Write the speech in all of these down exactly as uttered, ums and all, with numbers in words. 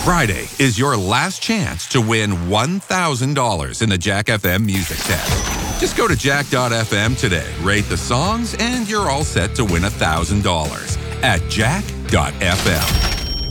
Friday is your last chance to win one thousand dollars in the Jack F M Music Test. Just go to jack dot f m today, rate the songs, and you're all set to win one thousand dollars at jack dot f m.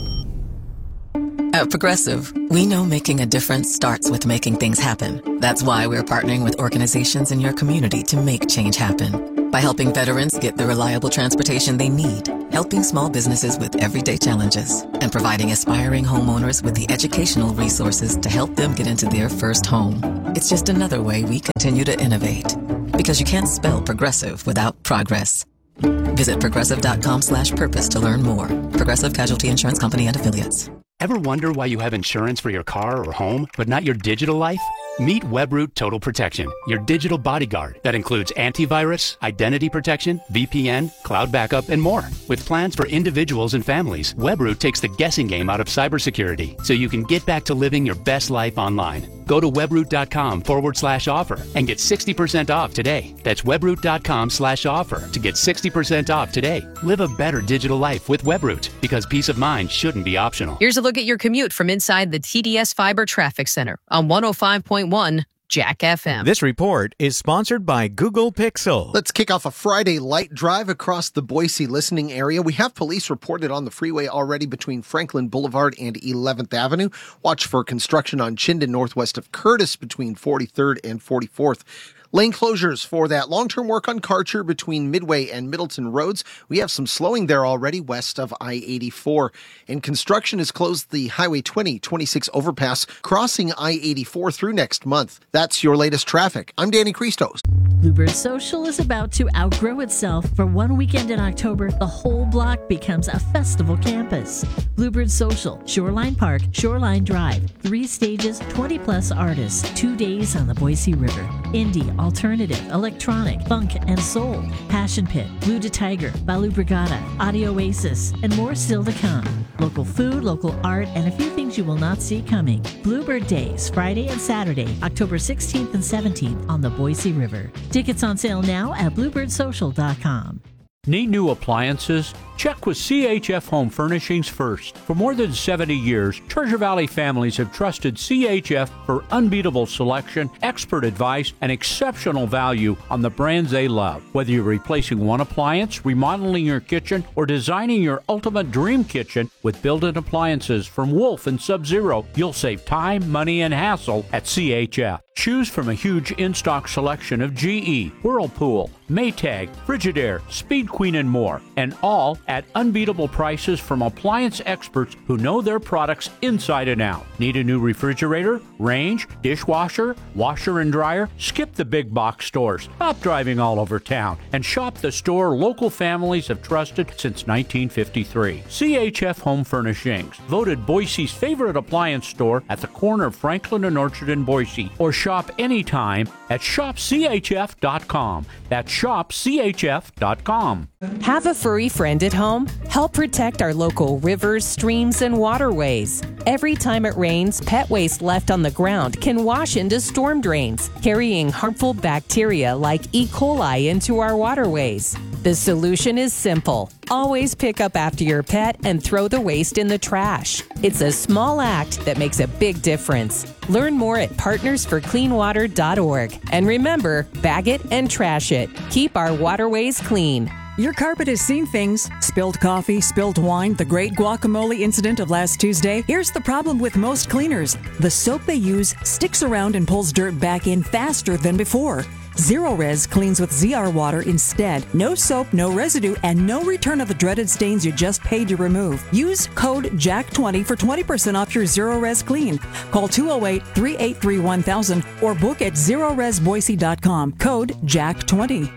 At Progressive, we know making a difference starts with making things happen. That's why we're partnering with organizations in your community to make change happen. By helping veterans get the reliable transportation they need, helping small businesses with everyday challenges, and providing aspiring homeowners with the educational resources to help them get into their first home. It's just another way we continue to innovate. Because you can't spell progressive without progress. Visit progressive.com slash purpose to learn more. Progressive Casualty Insurance Company and Affiliates. Ever wonder why you have insurance for your car or home, but not your digital life? Meet Webroot Total Protection, your digital bodyguard that includes antivirus, identity protection, V P N, cloud backup, and more. With plans for individuals and families, Webroot takes the guessing game out of cybersecurity so you can get back to living your best life online. Go to webroot.com forward slash offer and get sixty percent off today. That's webroot.com slash offer to get sixty percent off today. Live a better digital life with Webroot, because peace of mind shouldn't be optional. Here's a look at your commute from inside the T D S Fiber Traffic Center on one oh five point one Jack F M. This report is sponsored by Google Pixel. Let's kick off a Friday light drive across the Boise listening area. We have police reported on the freeway already between Franklin Boulevard and eleventh Avenue. Watch for construction on Chinden northwest of Curtis between forty-third and forty-fourth. Lane closures for that long-term work on Karcher between Midway and Middleton Roads. We have some slowing there already west of I eighty-four. And construction has closed the Highway twenty twenty-six overpass crossing I eighty-four through next month. That's your latest traffic. I'm Danny Christos. Bluebird Social is about to outgrow itself. For one weekend in October, the whole block becomes a festival campus. Bluebird Social, Shoreline Park, Shoreline Drive, three stages, twenty plus artists, two days on the Boise River. Indie, alternative, electronic, funk, and soul. Passion Pit, Blue to Tiger, Balu Brigada, Audio Oasis, and more still to come. Local food, local art, and a few things you will not see coming. Bluebird Days, Friday and Saturday, October sixteenth and seventeenth on the Boise River. Tickets on sale now at bluebird social dot com. Need new appliances? Check with C H F Home Furnishings first. For more than seventy years, Treasure Valley families have trusted C H F for unbeatable selection, expert advice, and exceptional value on the brands they love. Whether you're replacing one appliance, remodeling your kitchen, or designing your ultimate dream kitchen with built-in appliances from Wolf and Sub-Zero, you'll save time, money, and hassle at C H F. Choose from a huge in-stock selection of G E, Whirlpool, Maytag, Frigidaire, Speed Queen, and more, and all at unbeatable prices from appliance experts who know their products inside and out. Need a new refrigerator, range, dishwasher, washer and dryer? Skip the big box stores. Stop driving all over town and shop the store local families have trusted since nineteen fifty-three. C H F Home Furnishings, voted Boise's favorite appliance store at the corner of Franklin and Orchard in Boise, or shop anytime at shop c h f dot com. That's shop c h f dot com. Have a furry friend at home? Help protect our local rivers, streams, and waterways. Every time it rains, pet waste left on the ground can wash into storm drains, carrying harmful bacteria like E. coli into our waterways. The solution is simple. Always pick up after your pet and throw the waste in the trash. It's a small act that makes a big difference. Learn more at partners for clean water dot org. And remember, bag it and trash it. Keep our waterways clean. Your carpet has seen things. Spilled coffee, spilled wine, the great guacamole incident of last Tuesday. Here's the problem with most cleaners. The soap they use sticks around and pulls dirt back in faster than before. Zero-Res cleans with Z R water instead. No soap, no residue, and no return of the dreaded stains you just paid to remove. Use code Jack twenty for twenty percent off your Zero-Res clean. Call two oh eight, three eight three, one thousand or book at zero res boise dot com. Code Jack twenty.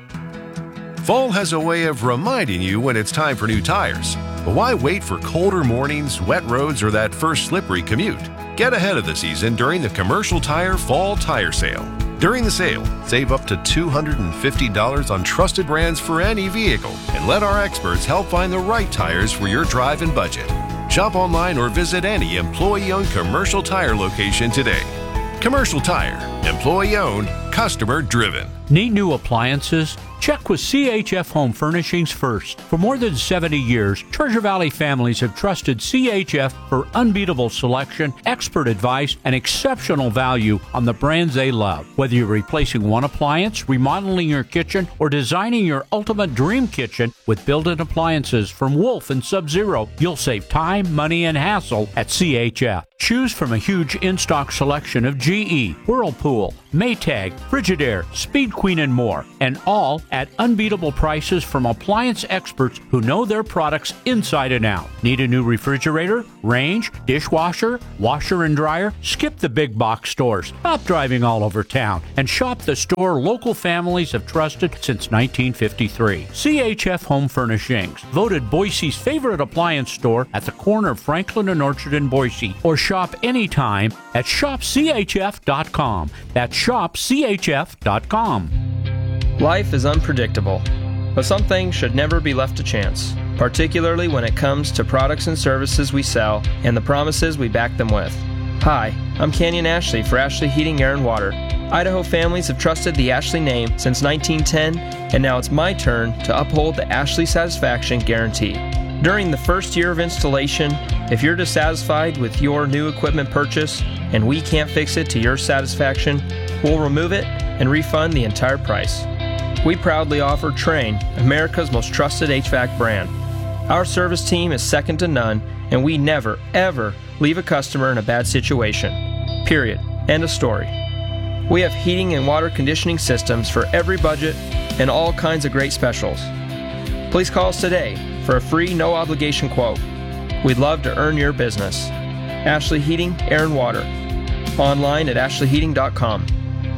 Fall has a way of reminding you when it's time for new tires. But why wait for colder mornings, wet roads, or that first slippery commute? Get ahead of the season during the Commercial Tire Fall Tire Sale. During the sale, save up to two hundred fifty dollars on trusted brands for any vehicle, and let our experts help find the right tires for your drive and budget. Shop online or visit any employee-owned Commercial Tire location today. Commercial Tire, employee-owned, customer-driven. Need new appliances? Check with C H F Home Furnishings first. For more than seventy years, Treasure Valley families have trusted C H F for unbeatable selection, expert advice, and exceptional value on the brands they love. Whether you're replacing one appliance, remodeling your kitchen, or designing your ultimate dream kitchen with built-in appliances from Wolf and Sub-Zero, you'll save time, money, and hassle at C H F. Choose from a huge in-stock selection of G E, Whirlpool, Maytag, Frigidaire, Speed Queen, and more, and all at unbeatable prices from appliance experts who know their products inside and out. Need a new refrigerator, range, dishwasher, washer and dryer? Skip the big box stores. Stop driving all over town and shop the store local families have trusted since nineteen fifty-three. C H F Home Furnishings, voted Boise's favorite appliance store at the corner of Franklin and Orchard in Boise, or shop anytime at shop C H F dot com. That's shop C H F dot com. Life is unpredictable, but some things should never be left to chance, particularly when it comes to products and services we sell and the promises we back them with. Hi, I'm Canyon Ashley for Ashley Heating, Air, and Water. Idaho families have trusted the Ashley name since nineteen ten, and now it's my turn to uphold the Ashley Satisfaction Guarantee. During the first year of installation, if you're dissatisfied with your new equipment purchase and we can't fix it to your satisfaction, we'll remove it and refund the entire price. We proudly offer Trane, America's most trusted H V A C brand. Our service team is second to none, and we never, ever leave a customer in a bad situation. Period. End of story. We have heating and water conditioning systems for every budget and all kinds of great specials. Please call us today for a free, no-obligation quote. We'd love to earn your business. Ashley Heating, Air, and Water. Online at ashley heating dot com.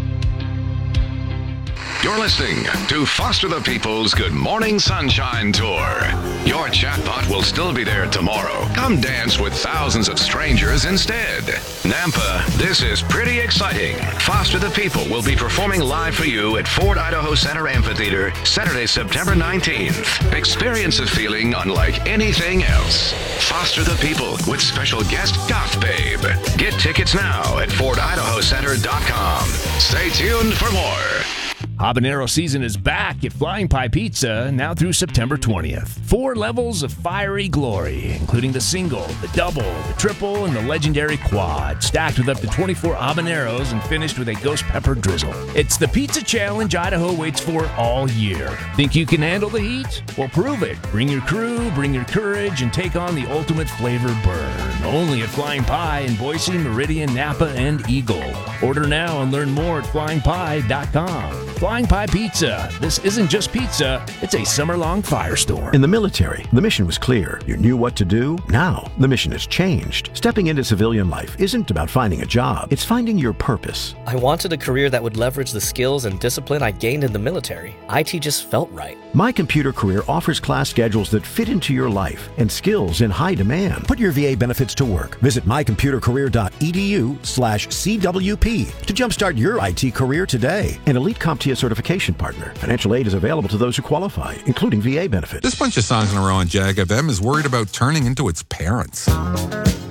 You're listening to Foster the People's Good Morning Sunshine Tour. Your chatbot will still be there tomorrow. Come dance with thousands of strangers instead. Nampa, this is pretty exciting. Foster the People will be performing live for you at Ford Idaho Center Amphitheater Saturday, September nineteenth. Experience a feeling unlike anything else. Foster the People with special guest Goth Babe. Get tickets now at ford idaho center dot com. Stay tuned for more. Habanero season is back at Flying Pie Pizza now through September twentieth. Four levels of fiery glory, including the single, the double, the triple, and the legendary quad, stacked with up to twenty-four habaneros and finished with a ghost pepper drizzle. It's the pizza challenge Idaho waits for all year. Think you can handle the heat? Well, prove it. Bring your crew, bring your courage, and take on the ultimate flavor burn. Only at Flying Pie in Boise, Meridian, Napa, and Eagle. Order now and learn more at flying pie dot com. Flying Pie Pizza. This isn't just pizza, it's a summer-long firestorm. In the military, the mission was clear. You knew what to do. Now, the mission has changed. Stepping into civilian life isn't about finding a job. It's finding your purpose. I wanted a career that would leverage the skills and discipline I gained in the military. I T just felt right. My Computer Career offers class schedules that fit into your life and skills in high demand. Put your V A benefits to work. Visit my computer career dot e d u slash C W P to jumpstart your I T career today. An Elite CompTIA certification partner. Financial aid is available to those who qualify, including V A benefits. This bunch of songs in a row on Jag F M is worried about turning into its parents.